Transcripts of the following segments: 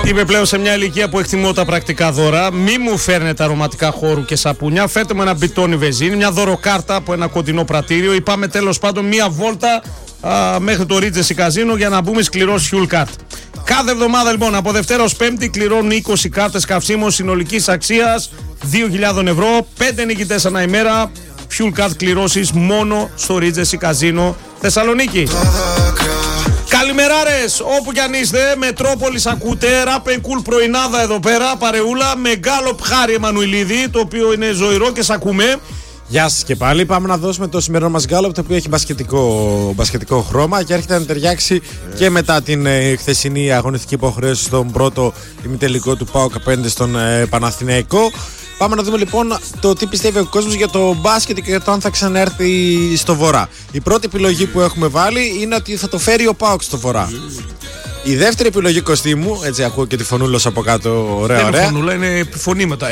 Είμαι πλέον σε μια ηλικία που εκτιμώ τα πρακτικά δώρα. Μη μου φέρνετε αρωματικά χώρου και σαπούνια. Φέρτε μου ένα μπιτόνι βενζίνη, μια δωροκάρτα από ένα κοντινό πρατήριο ή πάμε τέλος πάντων μια βόλτα μέχρι το Regency Casino για να μπούμε σκληρό fuel card. Κάθε εβδομάδα λοιπόν από Δευτέρα ως Πέμπτη κληρώνουν 20 κάρτες καυσίμων συνολικής αξίας 2.000 ευρώ. 5 νικητές ανά ημέρα. Fuel card κληρώσεις μόνο στο Regency Casino Θεσσαλονίκη. Καλημεράρες, όπου κι αν είστε, Μετρόπολης ακούτε, Rap and Cool πρωινάδα εδώ πέρα, παρεούλα, μεγάλο Πχάρη Εμμανουηλίδη, το οποίο είναι ζωηρό και σ' ακούμε. Γεια σας και πάλι, πάμε να δώσουμε το σημερινό μας γκάλωπ, το οποίο έχει μπασκετικό χρώμα και έρχεται να ταιριάξει και μετά την χθεσινή αγωνιστική υποχρέωση στον πρώτο ημιτελικό του ΠΑΟΚ απέναντι στον Παναθηναϊκό. Πάμε να δούμε λοιπόν το τι πιστεύει ο κόσμος για το μπάσκετ και για το αν θα ξαναέρθει στο Βορρά. Η πρώτη επιλογή που έχουμε βάλει είναι ότι θα το φέρει ο ΠΑΟΚ στο Βορρά. Η δεύτερη επιλογή κοστίμου, έτσι ακούω και τη φωνούλα από κάτω, ωραία. Δεν είναι φωνούλα, είναι φωνή μετά.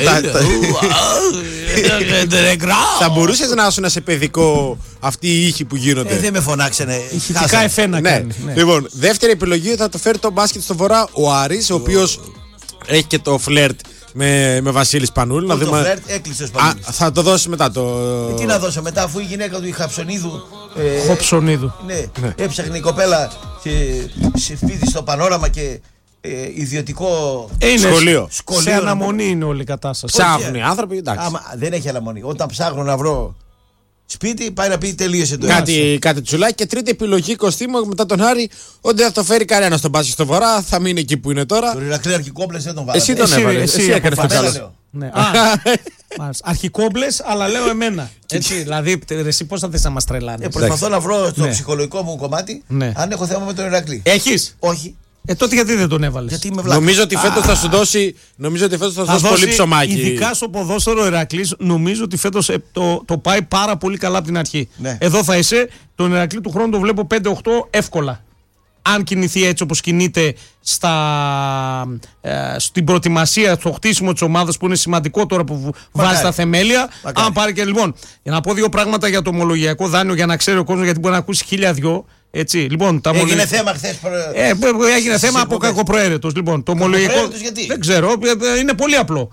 Θα μπορούσες να ήσουν σε παιδικό αυτοί οι ήχοι που γίνονται. Δεν με φωνάξανε. Ηχητικά εφένα κάνει. Λοιπόν, δεύτερη επιλογή θα το φέρει το μπάσκετ στο Βορρά ο Άρης, ο οποίος έχει και το φλερτ με Βασίλη Σπανούλη. Το φλερτ έκλεισε ο Σπανούλης. Θα το δώσει μετά το. Τι να δώσω μετά, αφού η γυναίκα του η Χαψονίδου. Χοψονίδου. Ναι, έψαχνε η κοπέλα σε σπίτι στο Πανόραμα και ιδιωτικό σχολείο. Σε αναμονή είναι όλη η κατάσταση. Ψάχνουν οι άνθρωποι, εντάξει. Δεν έχει αναμονή. Όταν ψάχνω να βρω σπίτι, πάει να πει τελείωσε το κάτι τσουλάκι. Και τρίτη επιλογή κοστίμου μετά τον Άρη, ότι δεν θα το φέρει κανένα στον μπάσκετ στο Βορρά, θα μείνει εκεί που είναι τώρα. Τον Ηρακλή Αρχικόμπλες δεν τον βάλε. Εσύ τον έβαλε. Εσύ έκανες το καλό. Αρχικόμπλες, αλλά λέω εμένα. Έτσι, δηλαδή, εσύ πώς θα θες να μας τρελάνεις. Προσπαθώ να βρω στο ψυχολογικό μου κομμάτι αν έχω θέμα με τον Ηρακλή. Έχεις? Όχι. Τότε γιατί δεν τον έβαλες? Γιατί είμαι βλάκος. Νομίζω ότι φέτος θα σου δώσει, πολύ ψωμάκι. Ειδικά στο ποδόσφαιρο ο Ηρακλής, νομίζω ότι φέτος το πάει πάρα πολύ καλά από την αρχή. Ναι. Εδώ θα είσαι, τον Ηρακλή του χρόνου το βλέπω 5-8 εύκολα. Αν κινηθεί έτσι όπως κινείται στην προετοιμασία, στο χτίσιμο της ομάδας που είναι σημαντικό τώρα που βάζει τα θεμέλια. Αν πάρει και λοιπόν, για να πω δύο πράγματα για το ομολογιακό δάνειο για να ξέρει ο κόσμος, γιατί μπορεί να ακούσει 1.002. Έτσι, λοιπόν, έγινε θέμα χθες. Έγινε θέμα από κακοπροαίρετος. Λοιπόν, το ομολογιακό. Δεν ξέρω, είναι πολύ απλό.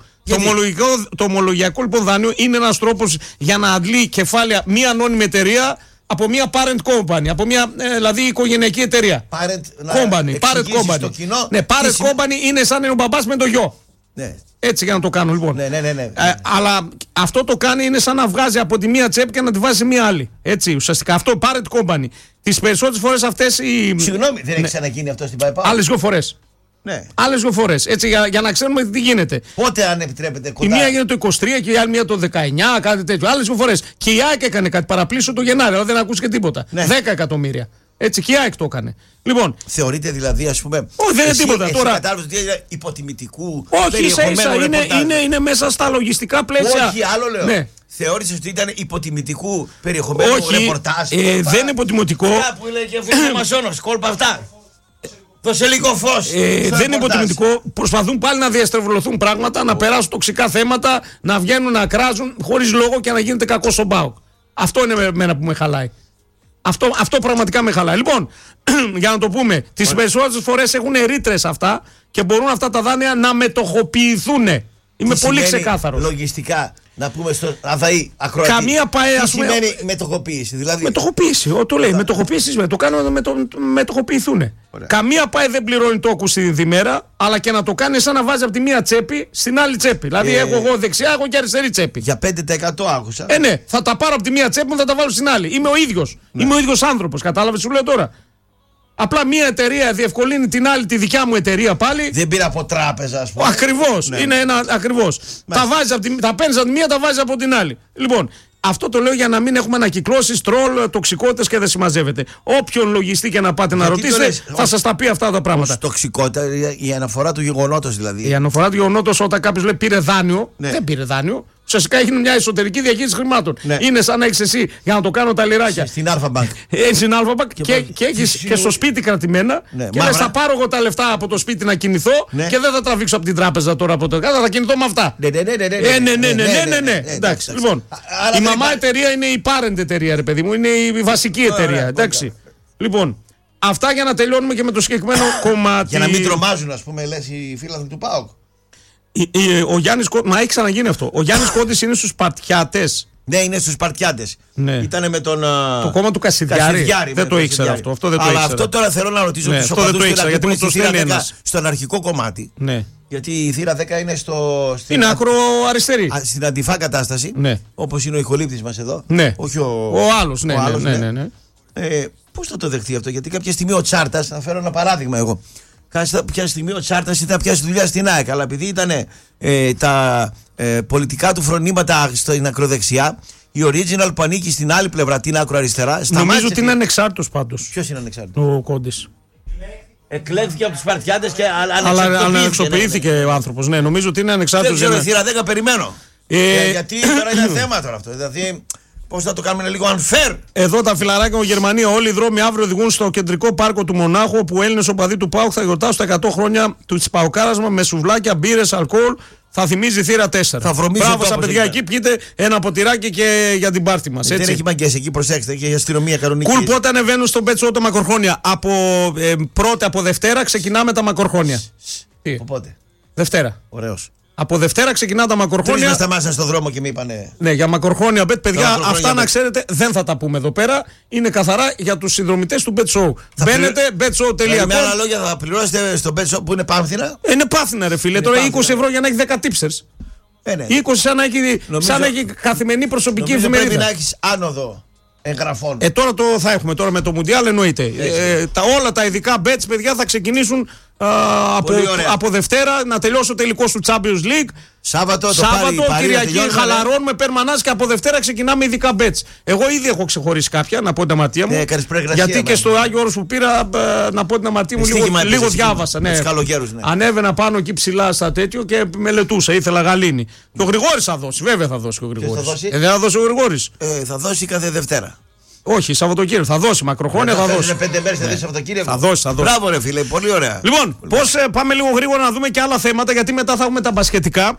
Το ομολογιακό λοιπόν δάνειο είναι ένας τρόπος για να αντλεί κεφάλαια μια ανώνυμη εταιρεία από μια parent company, από μια δηλαδή οικογενειακή εταιρεία. Parent company. Ναι, parent company είναι σαν ο μπαμπάς με το γιο. Ναι. Έτσι για να το κάνω λοιπόν. Ναι. Αλλά αυτό το κάνει είναι σαν να βγάζει από τη μία τσέπη και να τη βάζει σε μία άλλη. Έτσι, ουσιαστικά αυτό parent company. Τις περισσότερες φορές αυτές οι. Συγγνώμη, δεν έχει ξαναγίνει αυτό στην ΠΑΕΠΑ? Άλλες δύο φορές. Ναι. Άλλες δύο φορές. Έτσι, για να ξέρουμε τι γίνεται. Πότε, αν επιτρέπετε, κοντά. Η μία γίνεται το 23 και η άλλη μία το 19, κάτι τέτοιο. Άλλες δύο φορές. Και η ΑΕΚ έκανε κάτι παραπλήσιο το Γενάρη, αλλά δεν ακούσει και τίποτα. Ναι. 10 εκατομμύρια. Έτσι, και η ΑΕΚ το έκανε. Λοιπόν. Θεωρείτε δηλαδή, ας πούμε. Όχι, δεν είναι τίποτα. Τώρα. Κατάλαβε ότι είναι υποτιμητικού. Όχι, ίσα-ίσα είναι μέσα στα λογιστικά πλαίσια. Όχι, άλλο λέω. Ναι. Θεώρησε ότι ήταν υποτιμητικού περιεχομένου ρεπορτάζ? Δεν είναι υποτιμητικό. Που λέει και ο Μασόνος, κόλπα αυτά. Δώσε λίγο φως. Δεν είναι υποτιμητικό. Προσπαθούν πάλι να διαστρεβλωθούν πράγματα, να περάσουν τοξικά θέματα, να βγαίνουν να κράζουν χωρίς λόγο και να γίνεται κακό στον ΠΑΟΚ. Αυτό είναι εμένα που με χαλάει. Αυτό πραγματικά με χαλάει. Λοιπόν, για να το πούμε, τις περισσότερες φορές έχουν ρήτρες αυτά και μπορούν αυτά τα δάνεια να μετοχοποιηθούν. Είμαι πολύ ξεκάθαρος. Λογιστικά, να πούμε στο ΑΔΑΗ ακροατή. Καμία ΠΑΕ, τι σημαίνει μετοχοποίηση? Δηλαδή. Μετοχοποίηση, το λέει. Μετοχοποίηση, το κάνω να μετοχοποιηθούν. Καμία ΠΑΕ δεν πληρώνει τόκους τη διμέρα, αλλά και να το κάνει σαν να βάζει από τη μία τσέπη στην άλλη τσέπη. Δηλαδή, έχω εγώ δεξιά, έχω και αριστερή τσέπη. Για 5% άκουσα. Ναι, θα τα πάρω από τη μία τσέπη μου, θα τα βάλω στην άλλη. Είμαι ο ίδιος. Ναι. Είμαι ο ίδιος άνθρωπος. Κατάλαβε, σου λέω τώρα. Απλά μία εταιρεία διευκολύνει την άλλη, τη δικιά μου εταιρεία πάλι. Δεν πήρα από τράπεζα, ας πούμε. Ακριβώς. Ναι. Είναι ένα ακριβώς. Τα παίρνεις από τη μία, τα βάζεις από την άλλη. Λοιπόν, αυτό το λέω για να μην έχουμε ανακυκλώσεις, τρόλ, τοξικότητες και δεν συμμαζεύεται. Όποιον λογιστή και να πάτε να ρωτήσετε, θα σας τα πει αυτά τα πράγματα. Τοξικότητα, η αναφορά του γεγονότος δηλαδή. Η αναφορά του γεγονότος όταν κάποιος λέει πήρε δάνειο, δεν πήρε δάνειο. Ουσιαστικά έχει μια εσωτερική διαχείριση χρημάτων. Ναι. Είναι σαν να έχεις εσύ για να το κάνω τα λιράκια. Στην Αλφα-Bank. Στην Αλφα-Bank και έχεις και στο σπίτι κρατημένα. Ναι. Και λες, θα πάρω εγώ τα λεφτά από το σπίτι να κινηθώ και δεν θα τραβήξω από την τράπεζα τώρα από το κάτω. Θα κινηθώ με αυτά. Ναι. Εντάξει. Λοιπόν, η μαμά εταιρεία είναι η parent εταιρεία, ρε παιδί μου. Είναι η βασική εταιρεία. Εντάξει. Λοιπόν, Αυτά για να τελειώνουμε και με το συγκεκριμένο κομμάτι. Για να μην τρομάζουν, ας πούμε, λες οι φίλαθλοι του ΠΑΟΚ. Ο Γιάννης Κόντης, μα έχει ξαναγίνει αυτό. Ο Γιάννης Κόντης είναι στους Σπαρτιάτες. Ναι, είναι στους Σπαρτιάτες. Ναι. Ήτανε με τον. Το κόμμα του Κασιδιάρη. Δεν το ήξερα αυτό. Αυτό δεν το ήξερα. Αλλά αυτό τώρα θέλω να ρωτήσω τους οπαδούς γιατί μου το στέλνει ένας. Στον αρχικό κομμάτι. Ναι. Γιατί η θύρα 10 είναι είναι ακροαριστερή. Στην αντιφά κατάσταση. Ναι. Όπως είναι ο ηχολήπτης μας εδώ. Ναι. Όχι ο άλλος. Ναι. Πώς θα το δεχτεί αυτό, γιατί κάποια στιγμή ο Τσάρτας, θα φέρω ένα παράδειγμα εγώ. Κάποια στιγμή ο Τσάρτας ήταν να πιάσει δουλειά στην ΑΕΚ, αλλά επειδή ήταν τα πολιτικά του φρονήματα στην ακροδεξιά, η original που ανήκει στην άλλη πλευρά, την ακροαριστερά. Νομίζω ότι είναι ανεξάρτητος πάντως. Ποιος είναι ανεξάρτητος? Ο Κόντης. Εκλέχθηκε από τους Σπαρτιάτες και ανεξαρτοποιήθηκε ο άνθρωπος. Ναι, νομίζω ότι είναι ανεξάρτητος. Δεν ξέρω, θύρα 10 περιμένω. Γιατί τώρα είναι θέμα τώρα αυτό. Δηλαδή, πώς θα το κάνουμε λίγο unfair. Εδώ τα φιλαράκια μου Γερμανία. Όλοι οι δρόμοι αύριο οδηγούν στο κεντρικό πάρκο του Μονάχου, όπου Έλληνες οπαδοί του ΠΑΟΚ θα γιορτάσουν τα 100 χρόνια του Παοκάρασμα με σουβλάκια, μπύρες, αλκοόλ. Θα θυμίζει θύρα 4. Θα βρωμίζει. Μπράβο στα παιδιά εκεί, πιείτε ένα ποτηράκι και για την πάρτι μας. Δεν έχει μαγκές εκεί, προσέξτε, και η αστυνομία κανονική. Κουλ, πότε ανεβαίνουν στον Πέτσο τα μακροχρόνια? Από Δευτέρα ξεκινάμε τα μακροχρόνια. Οπότε. Δευτέρα. Ωραίος. Από Δευτέρα ξεκινά τα μακροχρόνια. Τρεις με σταμάσαν στον δρόμο και με είπανε. Ναι, για μακροχρόνια bet, παιδιά, αυτά να ξέρετε δεν θα τα πούμε εδώ πέρα. Είναι καθαρά για τους συνδρομητές του Bet Show. Μπαίνετε, betshow.com. Με άλλα λόγια, θα πληρώσετε στο Bet Show που είναι Πάνθυνα. Είναι Πάνθυνα, ρε φίλε. Τώρα 20 ευρώ για να έχει 10 tipsters. 20 σαν να έχει καθημερινή προσωπική εφημερίδα. Πρέπει να έχει άνοδο εγγραφών. Τώρα το θα έχουμε τώρα με το Μουντιάλ, εννοείται. Όλα τα ειδικά bets, παιδιά, θα ξεκινήσουν από Δευτέρα να τελειώσει ο τελικός του Champions League. Σάββατο, Κυριακή, χαλαρώνουμε περμανάς και από Δευτέρα ξεκινάμε ειδικά bets. Εγώ ήδη έχω ξεχωρίσει κάποια, να πω την αμαρτία μου. Γιατί και στο Άγιο Όρος που πήρα, να πω την αμαρτία μου, λίγο διάβασα. Ανέβαινα πάνω εκεί ψηλά στα τέτοιο και μελετούσα. Ήθελα γαλήνη. Και ο Γρηγόρης θα δώσει, βέβαια θα δώσει ο Γρηγόρης. Δεν θα δώσει ο Γρηγόρης. Θα δώσει κάθε Δευτέρα. Όχι, Σαββατοκύριακο. Θα δώσει μακροχρόνια, θα δώσει. 5 μέρες θα δώσει Σαββατοκύριακο. Θα δώσει. Μπράβο, ρε φίλε, πολύ ωραία. Λοιπόν, πώς πάμε λίγο γρήγορα να δούμε και άλλα θέματα, γιατί μετά θα έχουμε τα μπασκετικά.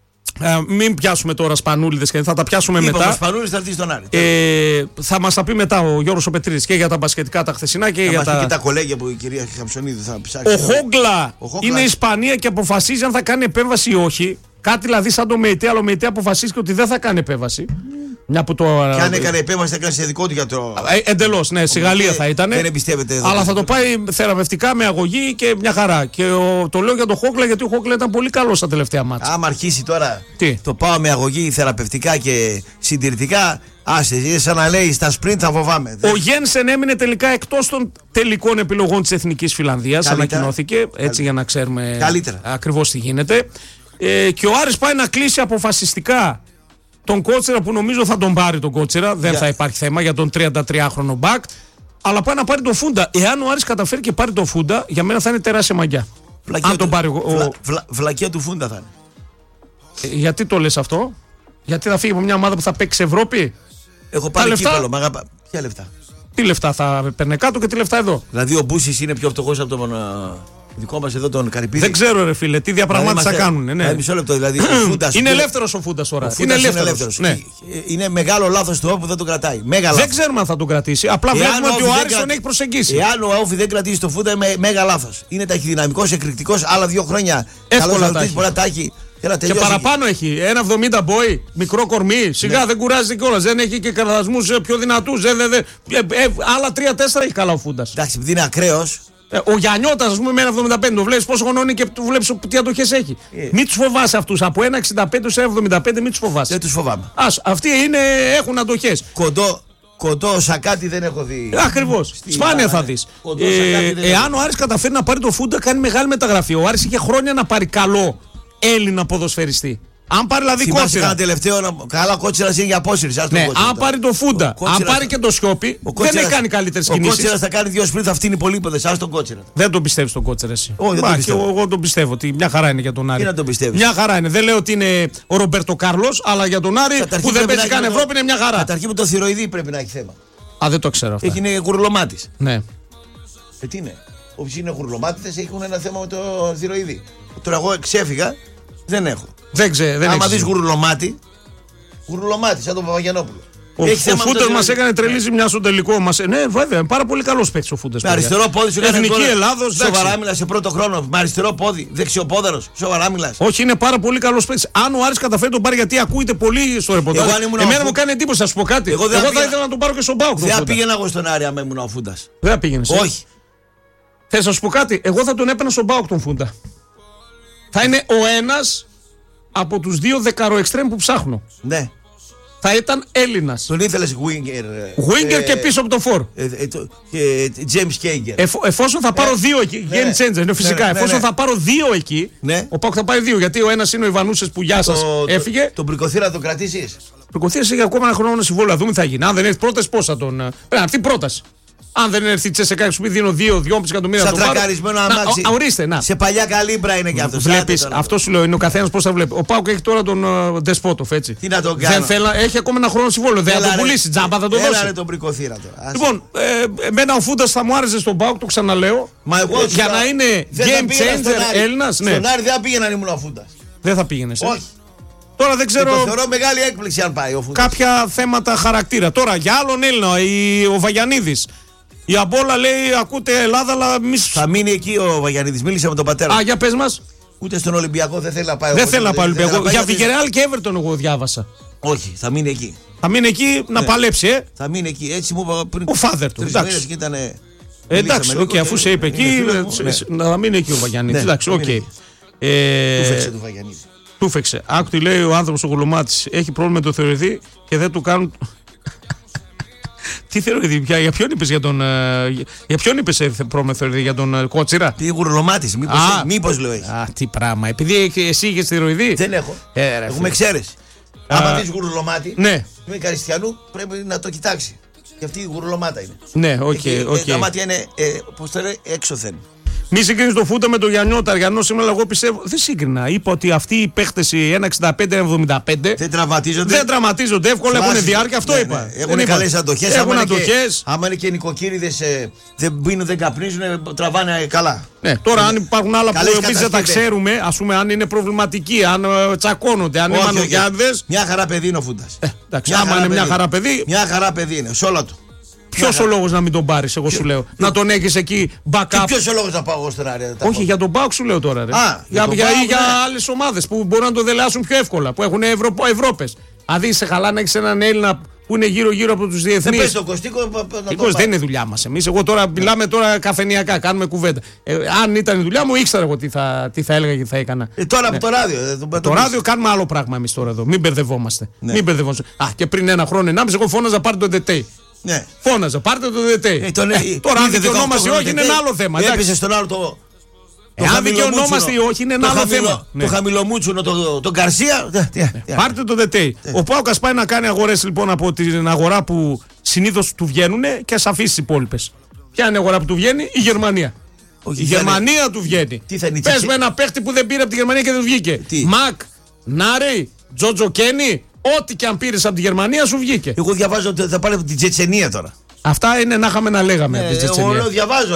Μην πιάσουμε τώρα σπανούλιδες και θα τα πιάσουμε μετά. Ο Σπανούλης θα έρθει στον Άρη. Θα μας τα πει μετά ο Γιώργος ο Πετρίδης και για τα μπασκετικά τα χθεσινά και για τα. Και τα κολέγια που η κυρία Χαμψονίδη θα ψάξει. Ο Χόγκλα είναι η Ισπανία και αποφασίζει αν θα κάνει επέμβαση ή όχι. Κάτι δηλαδή σαν το ΜΕΙΤΕ, αλλά ο ΜΕΙΤΕ αποφασίζει ότι δεν θα κάνει επέμβαση. Μια που και αν έκανε επέμβαση θα κάνει σε δικό του γιατρό. Εντελώς, ναι, στη Γαλλία θα ήταν. Δεν εμπιστεύεται εδώ. Αλλά θα το πάει θεραπευτικά με αγωγή και μια χαρά. Και το λέω για τον Χόγκλα γιατί ο Χόγκλα ήταν πολύ καλός στα τελευταία μάτσα. Άμα αρχίσει τώρα τι? Το πάω με αγωγή θεραπευτικά και συντηρητικά, άσε, σαν να λέει στα sprint θα φοβάμαι. Ο Γένσεν έμεινε τελικά εκτός των τελικών επιλογών της Εθνικής Φιλανδίας. Ανακοινώθηκε έτσι για να ξέρουμε ακριβώς τι γίνεται. Και ο Άρης πάει να κλείσει αποφασιστικά τον Κότσερα που νομίζω θα τον πάρει τον Κότσερα. Δεν θα υπάρχει θέμα για τον 33χρονο μπακ. Αλλά πάει να πάρει τον Φούντα. Εάν ο Άρης καταφέρει και πάρει τον Φούντα, για μένα θα είναι τεράστια μαγιά. Αν τον πάρει βλακία του Φούντα θα είναι. Γιατί το λες αυτό? Γιατί θα φύγει από μια ομάδα που θα παίξει Ευρώπη? Έχω πάρει κύπελο. Ποια λεφτά? Τι λεφτά θα παίρνει κάτω και τι λεφτά εδώ? Δηλαδή ο Μπούσης είναι πιο φτωχός από τον δικό μας εδώ τον Καρυπίδη. Δεν ξέρω, ρε φίλε, τι διαπραγμάτευση θα κάνουν. Ναι. Μισό λεπτό, δηλαδή. Είναι ελεύθερος ο Φούντας τώρα. Είναι ελεύθερος. Ναι. Είναι μεγάλο λάθος του που δεν τον κρατάει. Δεν ξέρουμε αν θα τον κρατήσει. Απλά βλέπουμε ότι ο Άρης τον έχει προσεγγίσει. Εάν ο Όφη δεν κρατήσει τον Φούντα, είναι μέγα λάθος. Είναι ταχυδυναμικός, εκρηκτικός, άλλα 2 χρόνια. Εύκολα τα έχει. Και παραπάνω έχει. 1,70 μπόι, μικρό κορμί. Σιγά δεν κουράζεται κιόλας. Δεν έχει και καρδασμούς πιο δυνατούς. Άλλα 3-4 έχει καλά ο Φούντας. Εντάξει, επειδή είναι ακραίος. Ο Γιαννιώτας, ας πούμε, με 1,75 το βλέπεις πόσο χρονών είναι και του βλέπεις τι αντοχές έχει. Μην τους φοβάσαι αυτούς. Από 1,65 σε 1,75 μην τους φοβάσαι. Δεν τους φοβάμαι. Αυτοί έχουν αντοχές. Κοντό σακάτι δεν έχω δει. Ακριβώς. Σπάνια θα δεις. Εάν ο Άρης καταφέρει να πάρει το Φούντα, κάνει μεγάλη μεταγραφή. Ο Άρης είχε χρόνια να πάρει καλό Έλληνα ποδοσφαιριστή. Αν πάρει δηλαδή Κότσερα. Καλά Κότσερα είναι για απόσυρση. Ναι, αν πάρει το Φούντα, αν πάρει και το Σιόπι, δεν έχει κάνει καλύτερες κινήσεις. Ο Κότσερα θα κάνει 2 σπριν, θα φτύνει πολύποδες. Ας τον Κότσερα. Δεν τον πιστεύεις τον Κότσερα εσύ? Όχι, εγώ τον πιστεύω ότι μια χαρά είναι για τον Άρη. Τι να τον πιστεύεις? Μια χαρά είναι. Δεν λέω ότι είναι ο Ρομπέρτο Κάρλος, αλλά για τον Άρη που δεν παίζει καν Ευρώπη είναι μια χαρά. Καταρχήν με το θηροειδή πρέπει να έχει θέμα. Δεν το ξέρω αυτό. Είναι γουρλωμάτης. Ναι. Τι είναι? Όποιοι είναι γουρλωμάτες έχουν ένα θέμα με το θηροειδή. Τώρα εγώ ξέφυγα, δεν έχω. Δεν άμα δεις γουρλωμάτι, σαν τον Παπαγιαννόπουλο. Ο Φούντας μας έκανε τρελή ζημιά στο τελικό. Ναι, βέβαια, πάρα πολύ καλός παίκτης ο Φούντας. Με αριστερό πόδι σου έκανε Εθνική Ελλάδος. Σοβαρά μιλάς σε πρώτο χρόνο. Με αριστερό πόδι, δεξιοπόδαρος. Σοβαρά μιλάς. Όχι, είναι πάρα πολύ καλός παίκτης. Αν ο Άρης καταφέρει τον πάρει, γιατί ακούγεται πολύ στο ρεπορτάζ. Εμένα μου κάνει εντύπωση, θα σου πω κάτι. Εγώ θα ήθελα να τον πάρω και στον ΠΑΟΚ. Δεν πήγαινα εγώ στον Άρη αν ήμουν ο Φούντας. Δεν πήγαινε. Όχι. Θες να σου πω κάτι, εγώ θα τον έπαιρνα στον ΠΑΟΚ τον Φούντα. Θα είναι ο ένας από τους 2 δεκαροεξτρέμ που ψάχνω. Ναι. Θα ήταν Έλληνας. Τον ήθελες Winger και πίσω από το φορ. James Kager. Εφόσον θα πάρω 2 εκεί. Game changer, είναι φυσικά. Εφόσον θα πάρω 2 εκεί. Ο ΠΑΟΚ θα πάρει 2. Γιατί ο ένας είναι ο Ιβανούσες που γεια σας έφυγε. Τον Πρικοθήρα τον κρατήσεις. Πρικοθήρας έχει ακόμα ένα χρόνο συμβόλαιο. Δούμε τι θα γίνει. Αν δεν έρθει πρόταση, πώς θα τον. Πρέπει να έρθει πρόταση. Αν δεν έρθει η Τσέσσεκα σου πει δίνω 2-2,5 εκατομμύρια. Σαν τρακαρισμένο αμάξι. Ορίστε, να. Σε παλιά καλύμπρα είναι και αυτό. Βλέπεις, αυτό σου λέω, είναι ο καθένας πώς θα βλέπει. Ο ΠΑΟΚ έχει τώρα τον Ντεσπότοφ, έτσι. Τι να τον κάνω. Έχει ακόμα ένα χρόνο συμβόλαιο. Δεν θα τον πουλήσει, τζάμπα θα τον δώσει. Έλα τον Πρικοθήρα τώρα. Λοιπόν, εμένα ο Φούντας θα μου άρεσε στον ΠΑΟΚ, το ξαναλέω. Για να είναι game changer Έλληνας. Στον Άρη δεν θα πήγαινα αν ήμουν ο Φούντας. Δεν θα πήγαινε. Όχι. Τώρα δεν ξέρω. Το θεωρώ μεγάλη έκπληξη αν πάει ο Φούντας. Κάποια θέματα χαρακτήρα. Τώρα για άλλον Έλληνα, ο Βαγιανίδης. Η Αμπόλα λέει: ακούτε Ελλάδα, αλλά μη. Θα μείνει εκεί ο Βαγιανίδης. Μίλησε με τον πατέρα. Α, για πες μας. Ούτε στον Ολυμπιακό δεν θέλει να πάει. Δεν θέλει να πάει Ολυμπιακό. Για Βιγερεάλ και Everton εγώ διάβασα. Όχι, θα μείνει εκεί. Θα μείνει εκεί να παλέψει, Θα μείνει εκεί. Έτσι μου είπα πριν. Ο φάδερ του. Εντάξει, οκ, αφού σε είπε εκεί, να μείνει εκεί ο Βαγιανίδης. Εντάξει, οκ. Του φέξε του Βαγιανίδη. Του φέξε. Άκου τι λέει ο άνθρωπος ο Γουλωμάτης. Έχει πρόβλημα με το θεωρηθεί και δεν του κάνουν. Τι θεωρηθεί πια, για ποιον είπες για ποιον είπες πρόβλημα θεωρηθεί, για τον Κότσιρα. Τι Γουρλωμάτης, μήπως λέω έχει. Α, τι πράγμα, επειδή εσύ είχες θεωρηθεί. Δεν έχω, έχουμε εξαίρεση. Άμα δεις Γουρλωμάτι, ναι. με Καριστιανού πρέπει να το κοιτάξει. Και αυτή η Γουρλωμάτα είναι. Ναι, οκ. Τα μάτια είναι, πώς το λέει, έξωθεν. Μη συγκρίνεις το Φούντα με τον Γιαννιώτα. Γιαννό σήμερα εγώ πιστεύω. Δεν σύγκρινα. Είπα ότι αυτοί οι παίχτες 1,65-1,75 δεν τραυματίζονται. Δεν τραυματίζονται εύκολα, έχουν διάρκεια. Αυτό είπα. Έχουν καλές αντοχές. Έχουν αντοχές. Άμα είναι και νοικοκύριδες, δεν πίνουν, δεν καπνίζουν, τραβάνε καλά. Ναι, τώρα αν υπάρχουν άλλα που εμείς δεν τα ξέρουμε, ας πούμε, αν είναι προβληματικοί, αν τσακώνονται, αν είναι μανογιάδες. Μια χαρά παιδί είναι ο Φούντας. Άμα είναι μια χαρά παιδί. Μια χαρά παιδί είναι, σε όλα του. Ποιος ο λόγος να μην τον πάρεις, εγώ σου λέω. Να τον έχεις εκεί backup. Ποιος ο λόγος να πάω εγώ στον Άρη. Όχι, για τον ΠΑΟΚ σου λέω τώρα. Για άλλες ομάδες που μπορούν να τον δελεάσουν πιο εύκολα, που έχουν Ευρώπες. Δηλαδή σε χαλά να έχεις έναν Έλληνα που είναι γύρω-γύρω από τους διεθνείς. Δεν πες τον Κωστίκο. Κωστίκος δεν είναι δουλειά μας εμείς. Εγώ τώρα μιλάμε τώρα καφενειακά, κάνουμε κουβέντα. Αν ήταν η δουλειά μου, ήξερα εγώ τι θα έλεγα και θα έκανα. Τώρα από το ράδιο. Το ράδιο κάνουμε άλλο πράγμα εμείς τώρα εδώ. Μην μπερδευόμαστε. Α, και πριν ένα χρόνο, 1,5 εγώ φώναζα πάρει τον ΔΕΤΕΙ. Ναι. Φώναζα, πάρτε το ΔΕΤΕΙ. Τώρα αν δικαιωνόμαστε ή όχι είναι ένα άλλο θέμα. Έπεσε στον άλλο το. Αν δικαιωνόμαστε ή όχι είναι ένα άλλο θέμα. Το χαμηλομούτσουνο, τον Καρσία. Πάρτε το ΔΕΤΕΙ. Ο Πάοκας πάει να κάνει αγορές λοιπόν από την αγορά που συνήθως του βγαίνουν και ας αφήσει τις υπόλοιπες. Ποια είναι η αγορά που του βγαίνει? Η Γερμανία. Η Γερμανία του βγαίνει. Πες με ένα παίχτη που δεν πήρε από τη Γερμανία και δεν βγήκε. Μακ, Νάρεϊ, Τζότζο Κένι. Ό,τι και αν πήρες από τη Γερμανία σου βγήκε. Εγώ διαβάζω ότι θα πάρει από την Τσετσενία τώρα. Αυτά είναι να είχαμε να λέγαμε από την Τσετσενία. Εγώ διαβάζω.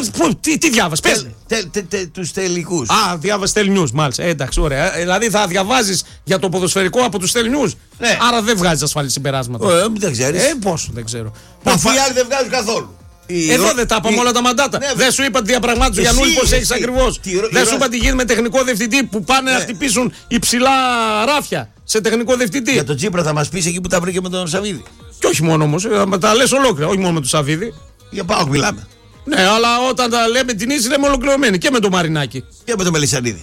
Τι διάβασες, πες. Τους τελικούς. Α, διάβασες Τελνιούς, μάλιστα. Εντάξει, ωραία. Δηλαδή θα διαβάζεις για το ποδοσφαιρικό από τους Τελνιούς. Ναι. Άρα δεν βγάζεις ασφαλή συμπεράσματα. Δεν ξέρεις. Πώς, δεν ξέρω. Αυτοί οι άλλοι δεν βγάζουν καθόλου. Εδώ δεν τα είπαμε όλα τα μαντάτα. Δεν σου είπα τη διαπραγμάτευση του Γιαννούλη πώς έχεις ακριβώς. Δεν σου είπα τι γίνεται με τεχνικό διευθυντή που πάνε να χτυπήσουν υψηλά ράφια σε τεχνικό διευθυντή. Για τον Τσίπρα θα μας πεις εκεί που τα βρήκε με τον Σαββίδη. Και όχι μόνο όμως, τα λες ολόκληρα, όχι μόνο με τον Σαββίδη. Για ΠΑΟΚ μιλάμε. Ναι, αλλά όταν τα λέμε την ίση λέμε ολοκληρωμένη και με τον Μαρινάκη. Και με τον Μελισσανίδη.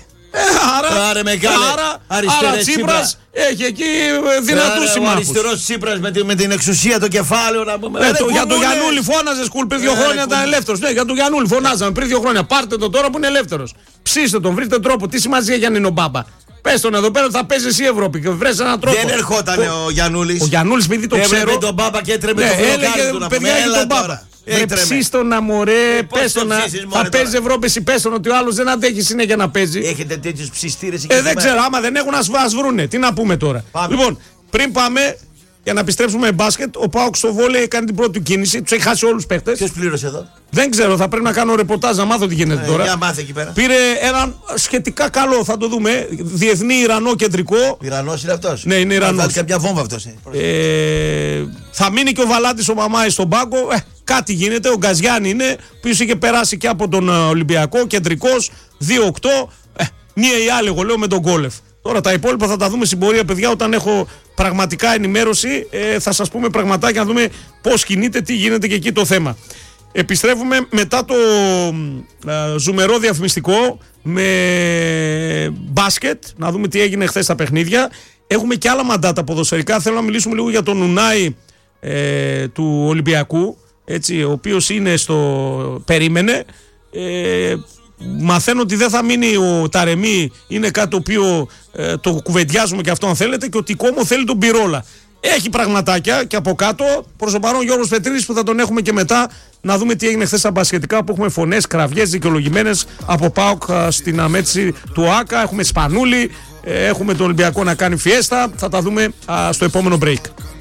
Άρα Τσίπρας έχει εκεί δυνατούς συμμάχους. Ο αριστερός Τσίπρας με την εξουσία, το κεφάλαιο να πούμε. Για τον Γιαννούλη φώναζες πριν 2 χρόνια ήταν ελεύθερος. Ναι, για τον Γιαννούλη φωνάζαμε πριν 2 χρόνια. Πάρτε το τώρα που είναι ελεύθερος. Ψήστε τον, βρείτε τρόπο. Τι σημασία για να είναι ο Μπάμπα. Πες τον εδώ πέρα, θα παίζει εσύ Ευρώπη και βρες έναν τρόπο. Δεν ερχόταν ο Γιαννούλης. Ο Γιαννούλης, επειδή το ξέρω. Έβλεπε τον Μπάμπα και έτρεμε το φρονοκάρι του να πούμε. Έλα τώρα. Ψήστον να μωρέ, πες τον να θα παίζει Ευρώπη, εσύ πες τον ότι ο άλλος δεν αντέχει συνέχεια να παίζει. Έχετε τέτοιους ψιστήρες εκεί. Δεν ξέρω, άμα δεν έχουν ας βρούνε. Τι να πούμε τώρα. Πάμε. Λοιπόν, πριν πάμε, Για να επιστρέψουμε μπάσκετ, ο ΠΑΟΚ στο βόλεϊ έκανε την πρώτη του κίνηση. Τους έχει χάσει όλους τους παίχτες. Ποιος πλήρωσε εδώ? Δεν ξέρω, θα πρέπει να κάνω ρεπορτάζ να μάθω τι γίνεται τώρα. Για μάθε εκεί πέρα. Πήρε έναν σχετικά καλό, θα το δούμε, διεθνή Ιρανό κεντρικό. Ιρανός είναι αυτός? Ναι, είναι Ιρανός. Θα βάλει κάποια βόμβα αυτός. Θα μείνει και ο Βαλάντης ο Μαμάης στον πάγκο. Κάτι γίνεται. Ο Γκαζιάννη είναι, που είχε περάσει και από τον Ολυμπιακό, κεντρικός, 2-8. Μία ή άλλη, εγώ λέω, με τον Γκόλεφ. Τώρα τα υπόλοιπα θα τα δούμε στην πορεία, παιδιά, όταν έχω πραγματικά ενημέρωση. Θα σας πούμε πραγματάκια, να δούμε πώς κινείται, τι γίνεται και εκεί το θέμα. Επιστρέφουμε μετά το ζουμερό διαφημιστικό με μπάσκετ, να δούμε τι έγινε χθες στα παιχνίδια. Έχουμε και άλλα μαντάτα ποδοσφαιρικά. Θέλω να μιλήσουμε λίγο για τον Ουνάι του Ολυμπιακού, έτσι, ο οποίος είναι περίμενε. Μαθαίνω ότι δεν θα μείνει ο Ταρεμί, είναι κάτι το οποίο το κουβεντιάζουμε και αυτό αν θέλετε, και ότι η Κόμο θέλει τον Πυρόλα. Έχει πραγματάκια και από κάτω. Προς το παρόν Γιώργος Πετρίδης, που θα τον έχουμε και μετά, να δούμε τι έγινε χθες στα μπασκετικά, που έχουμε φωνές, κραυγές δικαιολογημένες από ΠΑΟΚ στην αμέτρηση του ΆΚΑ. Έχουμε Σπανούλη, έχουμε τον Ολυμπιακό να κάνει φιέστα. Θα τα δούμε στο επόμενο break.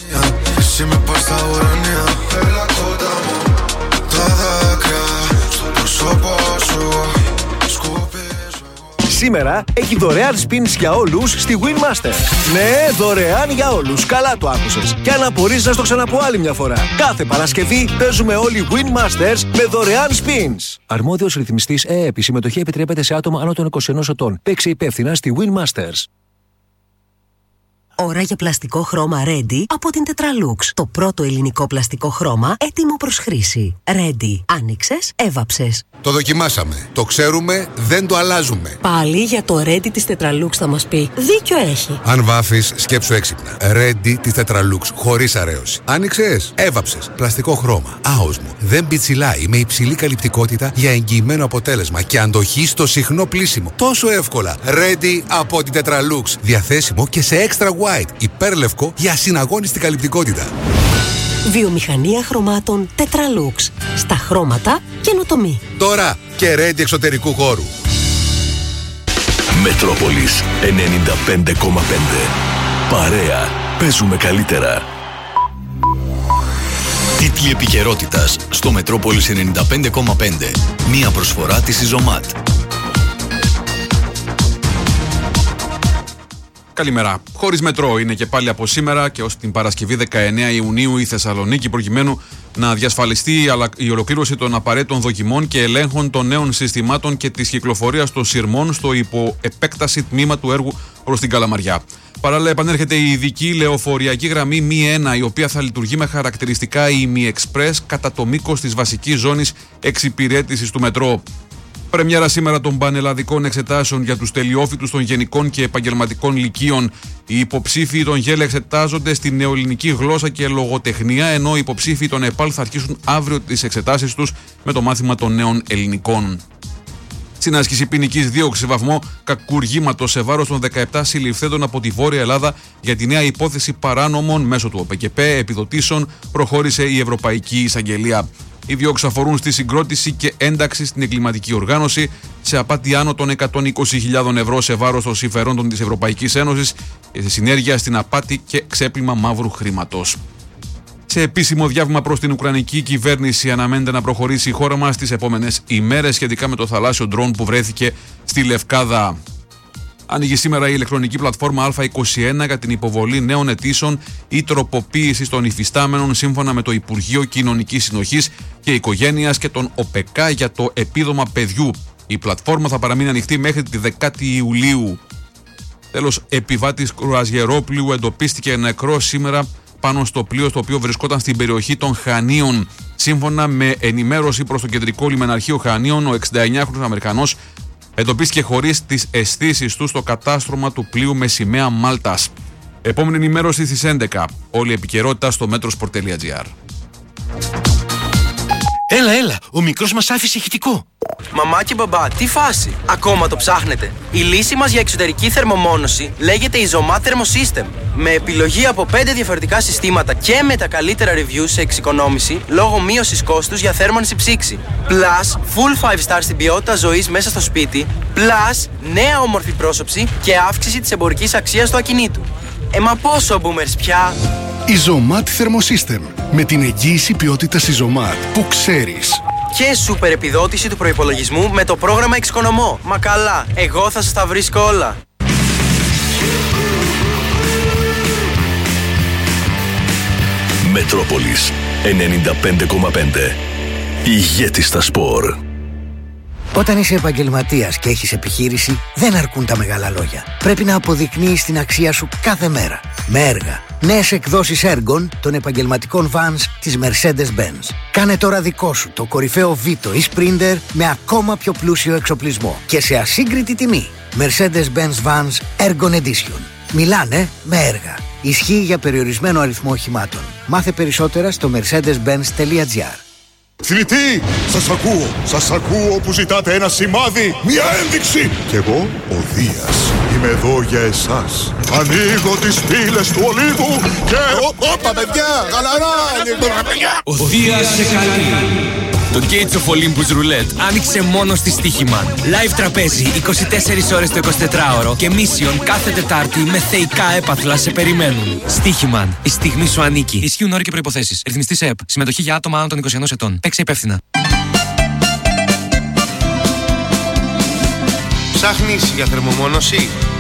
Σήμερα έχει δωρεάν spins για όλους στη Winmaster. Ναι, δωρεάν για όλους. Καλά το άκουσες. Και αν απορείς, να στο ξαναπώ άλλη μια φορά. Κάθε Παρασκευή παίζουμε όλοι Winmasters με δωρεάν spins. Αρμόδιος ρυθμιστής ΕΕΠ. Η συμμετοχή επιτρέπεται σε άτομα άνω των 21 ετών. Παίξε υπεύθυνα στη Winmasters. Ώρα για πλαστικό χρώμα Ready από την Tetralux. Το πρώτο ελληνικό πλαστικό χρώμα έτοιμο προς χρήση. Ready. Άνοιξες, έβαψες. Το δοκιμάσαμε. Το ξέρουμε, δεν το αλλάζουμε. Πάλι για το Ready της Tetralux θα μας πει. Δίκιο έχει. Αν βάφεις, σκέψου έξυπνα. Ready της Tetralux, χωρίς αρέωση. Άνοιξες, έβαψες. Πλαστικό χρώμα. Άοσμο. Δεν πιτσιλάει, με υψηλή καλυπτικότητα για εγγυημένο αποτέλεσμα και αντοχή στο συχνό πλύσιμο. Τόσο εύκολα. Ready από την Tetralux. Διαθέσιμο και σε extra white. Υπέρλευκο για ασυναγώνιστη καλυπτικότητα. Βιομηχανία χρωμάτων Tetralux. Στα χρώματα καινοτομή. Τώρα και Ready εξωτερικού χώρου. Μετρόπολης 95,5. Παρέα. Παίζουμε καλύτερα. Τίτλοι επικαιρότητας στο Μετρόπολης 95,5. Μία προσφορά της Ιζωμάτ. Καλημέρα. Χωρίς μετρό είναι και πάλι από σήμερα και ως την Παρασκευή 19 Ιουνίου η Θεσσαλονίκη, προκειμένου να διασφαλιστεί η ολοκλήρωση των απαραίτητων δοκιμών και ελέγχων των νέων συστημάτων και της κυκλοφορίας των σειρμών στο υποεπέκταση τμήμα του έργου προς την Καλαμαριά. Παράλληλα, επανέρχεται η ειδική λεωφοριακή γραμμή Mi 1, η οποία θα λειτουργεί με χαρακτηριστικά ημι-εξπρές κατά το μήκος της βασικής ζώνης εξυπηρέτησης του μετρό. Πρεμιέρα σήμερα των πανελλαδικών εξετάσεων για τους τελειόφοιτους των γενικών και επαγγελματικών λυκείων. Οι υποψήφοι των ΓΕΛ εξετάζονται στη νεοελληνική γλώσσα και λογοτεχνία, ενώ οι υποψήφοι των ΕΠΑΛ θα αρχίσουν αύριο τις εξετάσεις τους με το μάθημα των νέων ελληνικών. Στην άσκηση ποινικής δίωξης βαθμό κακουργήματος σε βάρος των 17 συλληφθέντων από τη Βόρεια Ελλάδα για τη νέα υπόθεση παράνομων μέσω του ΟΠΕΚΕΠ επιδοτήσεων προχώρησε η Ευρωπαϊκή Εισαγγελία. Οι διώξεις αφορούν στη συγκρότηση και ένταξη στην εγκληματική οργάνωση, σε απάτη άνω των 120.000 ευρώ σε βάρος των συμφερόντων της Ευρωπαϊκής Ένωσης και σε συνέργεια στην απάτη και ξέπλυμα μαύρου χρήματος. Σε επίσημο διάβημα προς την Ουκρανική κυβέρνηση, αναμένεται να προχωρήσει η χώρα μας τις επόμενες ημέρες σχετικά με το θαλάσσιο ντρόν που βρέθηκε στη Λευκάδα. Ανοίγει σήμερα η ηλεκτρονική πλατφόρμα Α21 για την υποβολή νέων αιτήσεων ή τροποποίησης των υφιστάμενων σύμφωνα με το Υπουργείο Κοινωνικής Συνοχής και Οικογένειας και τον ΟΠΕΚΑ για το επίδομα παιδιού. Η πλατφόρμα θα παραμείνει ανοιχτή μέχρι τη 10η Ιουλίου. Τέλος, επιβάτης κρουαζιερόπλοιου εντοπίστηκε νεκρός σήμερα πάνω στο πλοίο στο οποίο βρισκόταν στην περιοχή των Χανίων. Σύμφωνα με ενημέρωση προς το κεντρικό λιμεναρχείο Χανίων, ο 69χρονος Αμερικανός εντοπίστηκε χωρίς τις αισθήσεις του στο κατάστρωμα του πλοίου με σημαία Μάλτας. Επόμενη ενημέρωση στις 11. Όλη η επικαιρότητα στο metrosport.gr. Έλα, ο μικρός μας άφησε ηχητικό. Μαμά και μπαμπά, τι φάση, ακόμα το ψάχνετε? Η λύση μας για εξωτερική θερμομόνωση λέγεται Izomat Thermosystem. Με επιλογή από 5 διαφορετικά συστήματα και με τα καλύτερα reviews σε εξοικονόμηση λόγω μείωσης κόστους για θέρμανση ψήξη. Plus, full 5 star στην ποιότητα ζωής μέσα στο σπίτι. Plus, νέα όμορφη πρόσωψη και αύξηση της εμπορικής αξίας του ακινήτου. Μα πόσο boomers πια? Ιζωμάτ Thermosystem. Με την εγγύηση ποιότητας Ιζωμάτ που ξέρεις. Και σούπερ επιδότηση του προϋπολογισμού με το πρόγραμμα Εξοικονομώ. Μα καλά, εγώ θα σας τα βρίσκω όλα. Μετρόπολης 95,5. Ηγέτης στα σπορ. Όταν είσαι επαγγελματίας και έχεις επιχείρηση, δεν αρκούν τα μεγάλα λόγια. Πρέπει να αποδεικνύεις την αξία σου κάθε μέρα. Με έργα. Νέες εκδόσεις έργων των επαγγελματικών vans της Mercedes-Benz. Κάνε τώρα δικό σου το κορυφαίο Vito ή Sprinter με ακόμα πιο πλούσιο εξοπλισμό και σε ασύγκριτη τιμή. Mercedes-Benz Vans Ergon Edition. Μιλάνε με έργα. Ισχύει για περιορισμένο αριθμό οχημάτων. Μάθε περισσότερα στο mercedes-benz.gr. Θνητή, σας ακούω που ζητάτε ένα σημάδι, μια ένδειξη. Κι εγώ, ο Δίας, είμαι εδώ για εσάς. Ανοίγω τις πύλες του Ολύβου και... Όπα παιδιά, χαλαρά, ο Δίας σε καλεί. Το Gates of Olympus Roulette άνοιξε μόνο στη Στοίχημαν. Live τραπέζι 24 ώρες το 24ωρο και Mission κάθε Τετάρτη με θεϊκά έπαθλα σε περιμένουν. Στοίχημαν. Η στιγμή σου ανήκει. Ισχύουν όροι και προϋποθέσεις. Ρυθμιστής ΕΕΠ. Συμμετοχή για άτομα άνω των 21 ετών. Παίξε υπεύθυνα. Ψάχνεις για θερμομόνωση?